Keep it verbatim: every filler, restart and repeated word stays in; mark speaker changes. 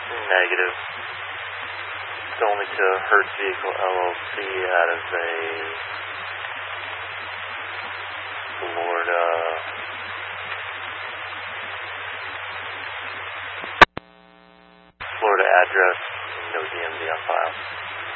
Speaker 1: Negative. It's only to Hertz Vehicle L L C out of a Florida. Florida address. No D M V on file.